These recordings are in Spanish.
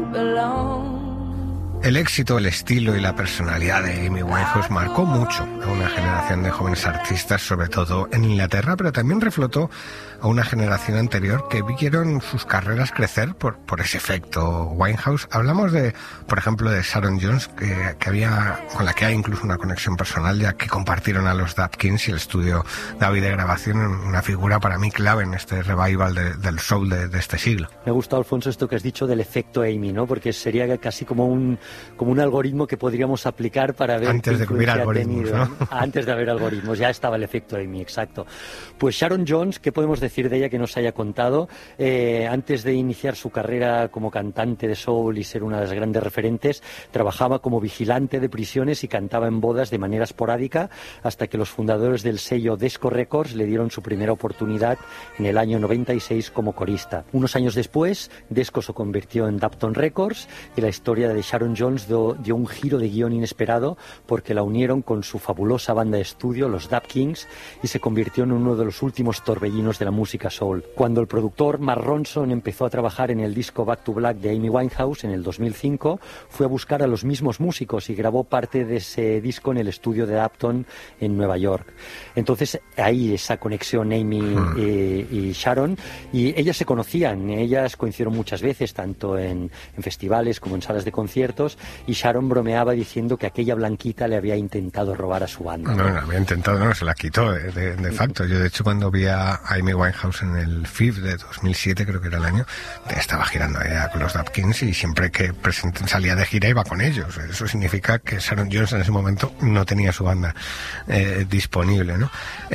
El éxito, el estilo y la personalidad de Amy Winehouse marcó mucho a una generación de jóvenes artistas, sobre todo en Inglaterra, pero también reflotó a una generación anterior que vieron sus carreras crecer por ese efecto Winehouse. Hablamos de, por ejemplo, de Sharon Jones, con la que hay incluso una conexión personal, ya que compartieron a los Dap Kings y el estudio David de grabación, una figura para mí clave en este revival del soul de este siglo. Me ha gustado, Alfonso, esto que has dicho del efecto Amy, ¿no? Porque sería casi como un algoritmo que podríamos aplicar para ver antes de que hubiera algoritmos, ¿no? Antes de haber algoritmos, ya estaba el efecto Amy, exacto. Pues Sharon Jones, ¿qué podemos decir de ella que nos haya contado? Antes de iniciar su carrera como cantante de soul y ser una de las grandes referentes, trabajaba como vigilante de prisiones y cantaba en bodas de manera esporádica hasta que los fundadores del sello Desco Records le dieron su primera oportunidad en el año 96 como corista. Unos años después, Desco se convirtió en Dapton Records y la historia de Sharon Jones dio un giro de guión inesperado porque la unieron con su fabulosa banda de estudio, los Dap Kings, y se convirtió en uno de los últimos torbellinos de la música soul. Cuando el productor Mark Ronson empezó a trabajar en el disco Back to Black de Amy Winehouse en el 2005, fue a buscar a los mismos músicos y grabó parte de ese disco en el estudio de Dapton en Nueva York. Entonces ahí esa conexión Amy y Sharon, y ellas se conocían, ellas coincidieron muchas veces, tanto en festivales como en salas de conciertos, y Sharon bromeaba diciendo que aquella blanquita le había intentado robar a su banda. No, había intentado, no, se la quitó de facto. Yo de hecho cuando vi a Amy Winehouse en el FIF de 2007, creo que era el año, estaba girando ella con los Dap Kings y siempre que salía de gira iba con ellos. Eso significa que Sharon Jones en ese momento no tenía su banda disponible, ¿no?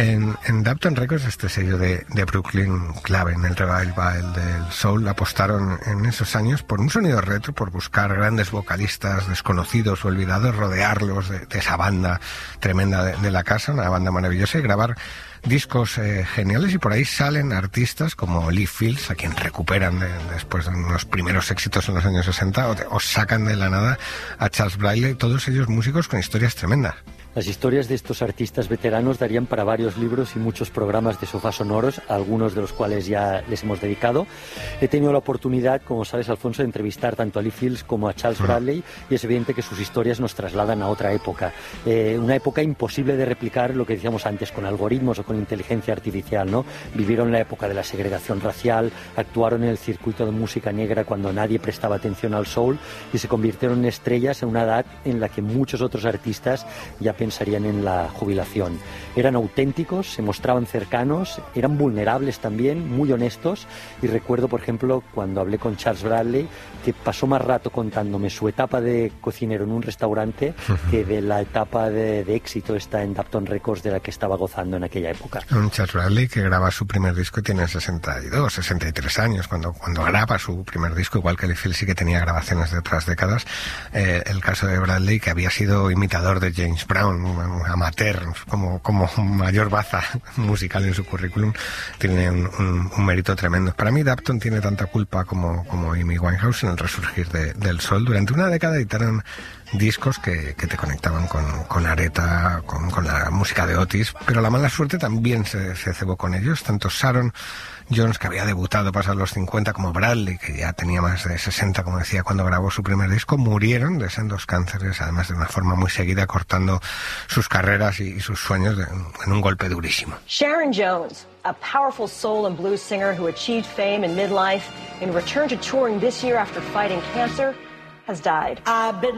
En Dapton Records, este sello de Brooklyn, clave en el revival del soul, apostaron en esos años por un sonido retro, por buscar grandes vocalistas desconocidos o olvidados, rodearlos de esa banda tremenda de la casa, una banda maravillosa, y grabar discos geniales, y por ahí salen artistas como Lee Fields, a quien recuperan después de unos primeros éxitos en los años 60, o sacan de la nada a Charles Bradley, todos ellos músicos con historias tremendas. Las historias de estos artistas veteranos darían para varios libros y muchos programas de sofá sonoros, algunos de los cuales ya les hemos dedicado. He tenido la oportunidad, como sabes, Alfonso, de entrevistar tanto a Lee Fields como a Charles Bradley, y es evidente que sus historias nos trasladan a otra época. Una época imposible de replicar, lo que decíamos antes, con algoritmos o con inteligencia artificial, ¿no? Vivieron la época de la segregación racial, actuaron en el circuito de música negra cuando nadie prestaba atención al soul, y se convirtieron en estrellas en una edad en la que muchos otros artistas ya pensarían en la jubilación. Eran auténticos, se mostraban cercanos, eran vulnerables también, muy honestos, y recuerdo, por ejemplo, cuando hablé con Charles Bradley, que pasó más rato contándome su etapa de cocinero en un restaurante que de la etapa de éxito esta en Dapton Records de la que estaba gozando en aquella época. Un Charles Bradley que graba su primer disco tiene 62, 63 años, cuando graba su primer disco, igual que Lee Fields sí que tenía grabaciones de otras décadas. El caso de Bradley, que había sido imitador de James Brown, un amateur, como mayor baza musical en su currículum, tiene un mérito tremendo. Para mí Dapton tiene tanta culpa como Amy Winehouse en el resurgir del soul. Durante una década editaron discos que te conectaban con Aretha, con la música de Otis, pero la mala suerte también se cebó con ellos. Tanto Sharon Jones, que había debutado pasados los 50, como Bradley, que ya tenía más de 60, como decía, cuando grabó su primer disco, murieron de sendos cánceres, además de una forma muy seguida, cortando sus carreras y sus sueños en un golpe durísimo. Sharon Jones, a powerful soul and blues singer who achieved fame in midlife and returned to touring this year after fighting cancer, has died.